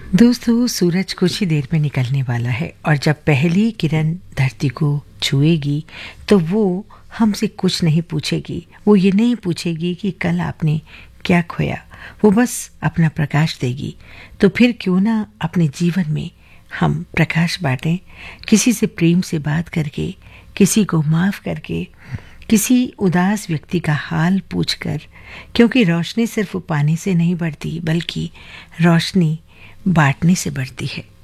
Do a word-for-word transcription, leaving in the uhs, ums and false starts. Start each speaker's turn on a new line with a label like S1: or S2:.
S1: दोस्तों, सूरज कुछ ही देर में निकलने वाला है और जब पहली किरण धरती को छुएगी तो वो हमसे कुछ नहीं पूछेगी। वो ये नहीं पूछेगी कि कल आपने क्या खोया। वो बस अपना प्रकाश देगी। तो फिर क्यों ना अपने जीवन में हम प्रकाश बांटें, किसी से प्रेम से बात करके, किसी को माफ करके, किसी उदास व्यक्ति का हाल पूछकर, क्योंकि रोशनी सिर्फ पाने से नहीं बढ़ती बल्कि रोशनी बांटने से बढ़ती है।